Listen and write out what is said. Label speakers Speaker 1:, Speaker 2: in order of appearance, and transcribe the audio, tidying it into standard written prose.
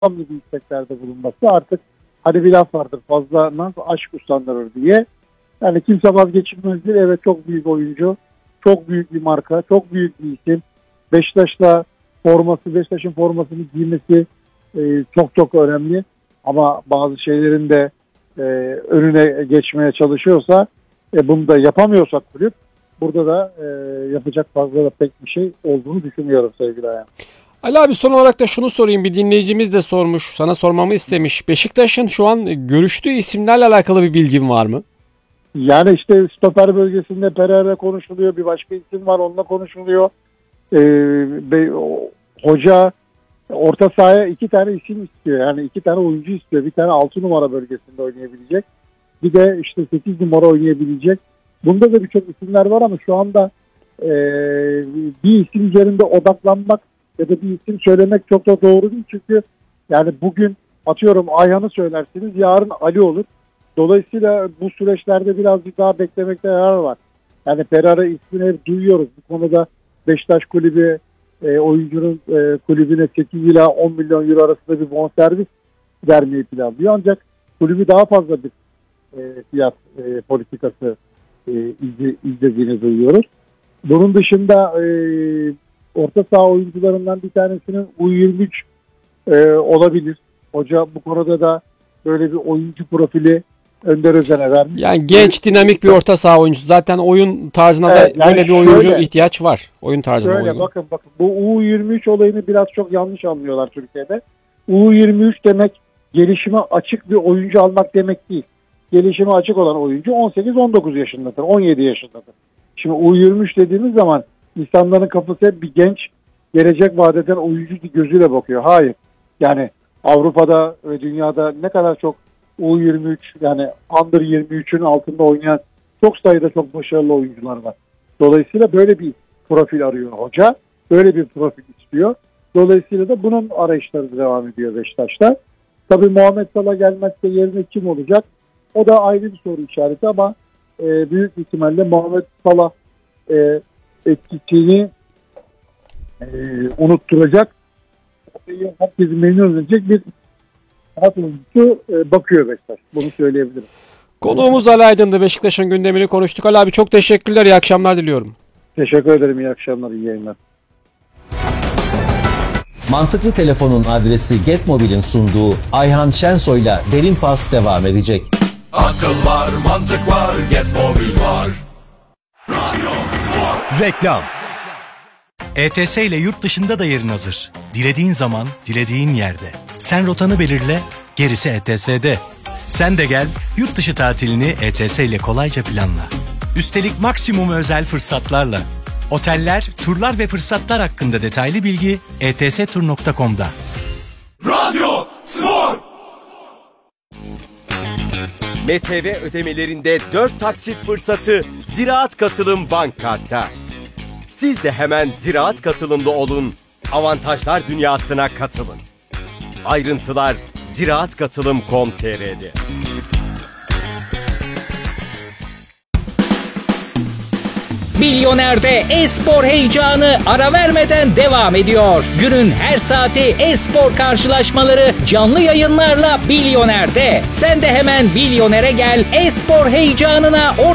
Speaker 1: devamlı bir isteklerde bulunması artık hani bir laf vardır, fazla aşk usandırır diye. Yani kimse vazgeçilmez değil. Evet, çok büyük oyuncu, çok büyük bir marka, çok büyük bir isim. Beşiktaş'ın formasını giymesi çok çok önemli. Ama bazı şeylerin de önüne geçmeye çalışıyorsa, bunu da yapamıyorsa kulüp, burada da yapacak fazla da pek bir şey olduğunu düşünüyorum sevgili Ayhan.
Speaker 2: Ali abi, son olarak da şunu sorayım. Bir dinleyicimiz de sormuş. Sana sormamı istemiş. Beşiktaş'ın şu an görüştüğü isimlerle alakalı bir bilgin var mı?
Speaker 1: Yani işte stoper bölgesinde Pereira konuşuluyor. Bir başka isim var, onunla konuşuluyor. Hoca orta sahaya 2 tane isim istiyor. Yani 2 tane oyuncu istiyor. Bir tane 6 numara bölgesinde oynayabilecek. Bir de işte 8 numara oynayabilecek. Bunda da birçok isimler var ama şu anda bir isim üzerinde odaklanmak ya da bir isim söylemek çok da doğru değil. Çünkü yani bugün atıyorum Ayhan'ı söylersiniz, yarın Ali olur. Dolayısıyla bu süreçlerde birazcık daha beklemekte yarar var. Yani Pereira ismini hep duyuyoruz. Bu konuda Beşiktaş kulübü oyuncunun kulübüne 8 ila 10 milyon euro arasında bir bonservis vermeyi planlıyor. Ancak kulübü daha fazla bir fiyat politikası izlediğini duyuyoruz. Bunun dışında orta saha oyuncularından bir tanesinin U23 olabilir. Hoca bu konuda da böyle bir oyuncu profili Önder Özen'e vermiş.
Speaker 2: Yani genç, dinamik bir orta saha oyuncusu. Zaten oyun tarzına da
Speaker 1: yani
Speaker 2: böyle bir oyuncu
Speaker 1: şöyle,
Speaker 2: ihtiyaç var. Oyun tarzına
Speaker 1: şöyle,
Speaker 2: uygun.
Speaker 1: bakın bu U23 olayını biraz çok yanlış anlıyorlar Türkiye'de. U23 demek gelişime açık bir oyuncu almak demek değil. Gelişime açık olan oyuncu 18-19 yaşındadır, 17 yaşındadır. Şimdi U23 dediğimiz zaman insanların kafası hep bir genç, gelecek vadeden oyuncu gözüyle bakıyor. Hayır. Yani Avrupa'da ve dünyada ne kadar çok U23, yani Under 23'ün altında oynayan çok sayıda çok başarılı oyuncular var. Dolayısıyla böyle bir profil arıyor hoca. Böyle bir profil istiyor. Dolayısıyla da bunun arayışları devam ediyor Beşiktaş'ta. Tabii Muhammed Salah gelmezse yerine kim olacak? O da ayrı bir soru işareti ama büyük ihtimalle Muhammed Salah etkisini unutturacak, herkesi memnun edecek bir kanat oyuncusu bakıyor Beşiktaş. Bunu söyleyebilirim.
Speaker 2: Konuğumuz Ali Aydın'dı. Beşiktaş'ın gündemini konuştuk. Ali abi, çok teşekkürler. İyi akşamlar diliyorum.
Speaker 1: Teşekkür ederim. İyi akşamlar, iyi yayınlar.
Speaker 3: Mantıklı Telefon'un adresi Getmobil'in sunduğu Ayhan Şensoy'la Derin Pas devam edecek.
Speaker 4: Akıl var, mantık var, Getmobil var. Radyo Spor.
Speaker 5: Reklam. ETS ile yurt dışında da yerin hazır. Dilediğin zaman, dilediğin yerde. Sen rotanı belirle, gerisi ETS'de. Sen de gel, yurt dışı tatilini ETS ile kolayca planla. Üstelik maksimum özel fırsatlarla. Oteller, turlar ve fırsatlar hakkında detaylı bilgi etstur.com'da.
Speaker 4: Radyo Spor.
Speaker 6: MTV ödemelerinde 4 taksit fırsatı Ziraat Katılım Bank Kart'ta. Siz de hemen Ziraat Katılım'da olun, avantajlar dünyasına katılın. Ayrıntılar ziraatkatılım.com.tr'de.
Speaker 7: Milyoner'de e-spor heyecanı ara vermeden devam ediyor. Günün her saati e-spor karşılaşmaları canlı yayınlarla Milyoner'de. Sen de hemen Milyoner'e gel, e-spor heyecanına